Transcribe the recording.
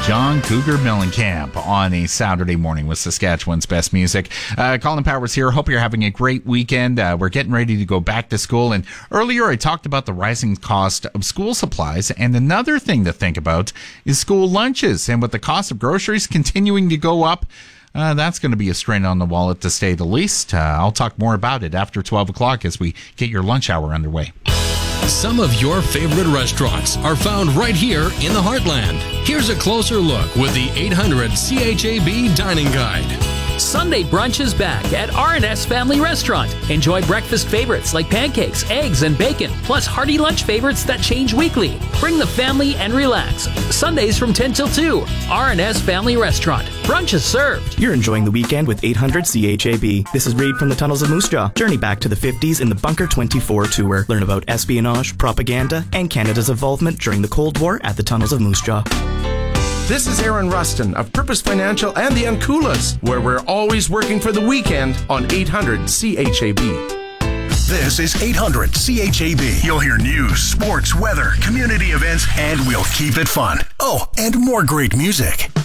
John Cougar Mellencamp on a Saturday morning with Saskatchewan's best music. Colin Powers here. Hope you're having a great weekend. We're getting ready to go back to school. And earlier I talked about the rising cost of school supplies. And another thing to think about is school lunches. And with the cost of groceries continuing to go up, that's going to be a strain on the wallet, to say the least. I'll talk more about it after 12 o'clock as we get your lunch hour underway. Some of your favorite restaurants are found right here in the Heartland. Here's a closer look with the 800 CHAB Dining Guide. Sunday brunch is back at R&S Family Restaurant. Enjoy breakfast favorites like pancakes, eggs, and bacon, plus hearty lunch favorites that change weekly. Bring the family and relax. Sundays from 10 till 2. R&S Family Restaurant. Brunch is served. You're enjoying the weekend with 800 CHAB. This is Reed from the Tunnels of Moose Jaw. Journey back to the 50s in the Bunker 24 tour. Learn about espionage, propaganda, and Canada's involvement during the Cold War at the Tunnels of Moose Jaw. This is Aaron Rustin of Purpose Financial and the Ankulas, where we're always working for the weekend on 800 CHAB. This is 800 CHAB. You'll hear news, sports, weather, community events, and we'll keep it fun. Oh, and more great music.